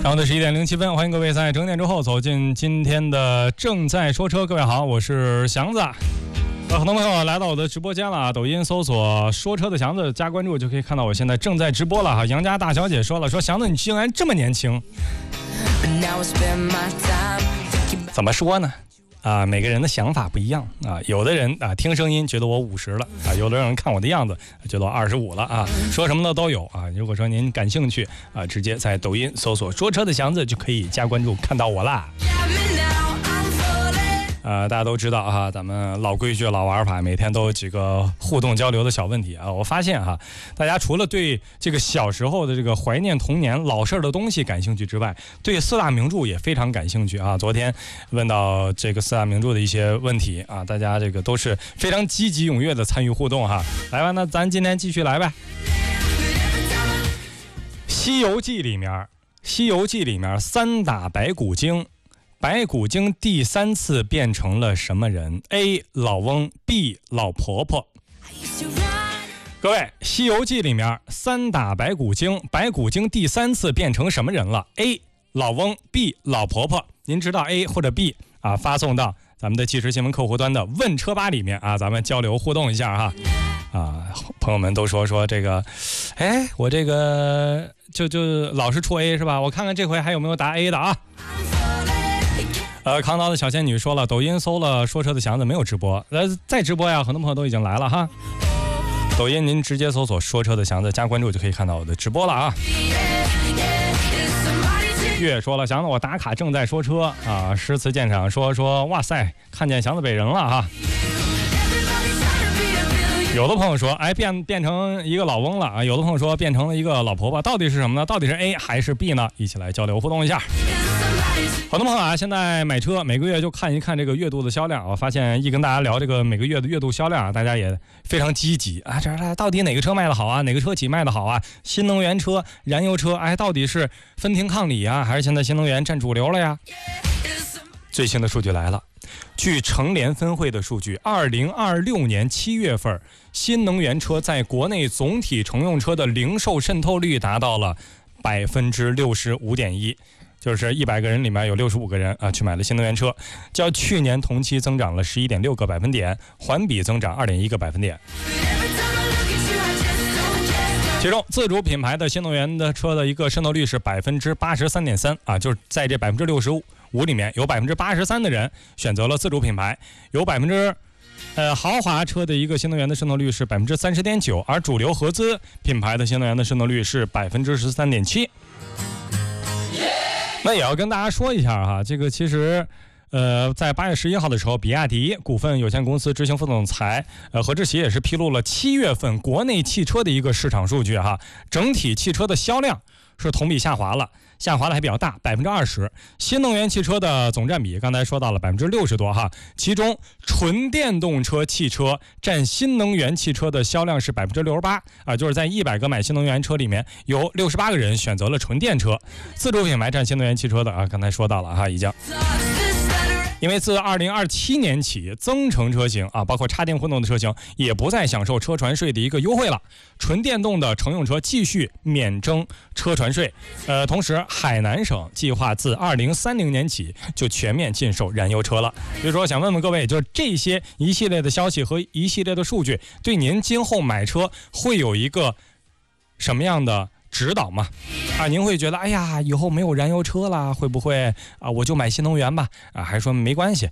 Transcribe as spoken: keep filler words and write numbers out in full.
上午的十一点零七分，欢迎各位在整点之后走进今天的正在说车。各位好，我是祥子。呃，很多朋友来到我的直播间了啊，抖音搜索说车的祥子加关注就可以看到我现在正在直播了哈。杨家大小姐说了，说祥子你竟然这么年轻，怎么说呢？啊，每个人的想法不一样啊，有的人啊听声音觉得我五十了啊，有的人看我的样子觉得我二十五了啊，说什么的都有啊。如果说您感兴趣啊，直接在抖音搜索说车的祥子就可以加关注看到我啦。呃，大家都知道哈，咱们老规矩老玩法，每天都有几个互动交流的小问题啊。我发现哈，大家除了对这个小时候的这个怀念童年老式的东西感兴趣之外，对四大名著也非常感兴趣啊。昨天问到这个四大名著的一些问题啊，大家这个都是非常积极踊跃的参与互动哈。来吧，那咱今天继续来呗。西游记里面，西游记里面三打白骨精。白骨精第三次变成了什么人 ？A. 老翁 B. 老婆婆。各位，《西游记》里面三打白骨精，白骨精第三次变成什么人了 ？A. 老翁 B. 老婆婆。您知道 A 或者 B 啊？发送到咱们的即时新闻客户端的问车吧里面啊，咱们交流互动一下哈。啊，朋友们都说说这个，哎，我这个就就老是出 A 是吧？我看看这回还有没有答 A 的啊？呃，康刀的小仙女说了，抖音搜了说车的祥子没有直播，呃，在直播呀，很多朋友都已经来了哈。抖音您直接搜索说车的祥子加关注就可以看到我的直播了啊。月说了，祥子我打卡正在说车啊，诗词鉴赏说说，哇塞，看见祥子北人了哈。有的朋友说，哎，变变成一个老翁了啊，有的朋友说变成了一个老婆婆，到底是什么呢？到底是 A 还是 B 呢？一起来交流互动一下。很多朋友啊，现在买车每个月就看一看这个月度的销量。我发现一跟大家聊这个每个月的月度销量啊，大家也非常积极啊。这到底哪个车卖的好啊？哪个车企卖的好啊？新能源车、燃油车，哎，到底是分庭抗礼啊，还是现在新能源占主流了呀？最新的数据来了，据成联分会的数据，二零二六年七月份，新能源车在国内总体乘用车的零售渗透率达到了百分之六十五点一。就是一百个人里面有六十五个人啊去买了新能源车，较去年同期增长了十一点六个百分点，环比增长二点一个百分点。其中自主品牌的新能源的车的一个渗透率是百分之八十三点三啊，就是在这百分之六十五里面有百分之八十三的人选择了自主品牌，有百分之呃豪华车的一个新能源的渗透率是百分之三十点九，而主流合资品牌的新能源的渗透率是百分之十三点七。那也要跟大家说一下哈，这个其实，呃，在八月十一号的时候，比亚迪股份有限公司执行副总裁呃何志奇也是披露了七月份国内汽车的一个市场数据哈，整体汽车的销量是同比下滑了，下滑的还比较大，百分之二十。新能源汽车的总占比刚才说到了百分之六十多哈，其中纯电动车汽车占新能源汽车的销量是百分之六十八啊，就是在一百个买新能源车里面，有六十八个人选择了纯电车。自主品牌占新能源汽车的啊，刚才说到了哈，已经。因为自二零二七年起，增程车型啊，包括插电混动的车型，也不再享受车船税的一个优惠了。纯电动的乘用车继续免征车船税。呃，同时，海南省计划自二零三零年起就全面禁售燃油车了。所以说，想问问各位，就是这些一系列的消息和一系列的数据，对您今后买车会有一个什么样的指导吗？啊，您会觉得哎呀，以后没有燃油车了，会不会啊我就买新能源吧？啊，还说没关系